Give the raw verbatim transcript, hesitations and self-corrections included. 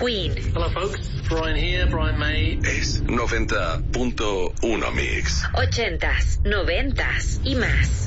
Queen. Hello folks, Brian here, Brian May. Es noventa punto uno Mix. Ochentas, noventas y más.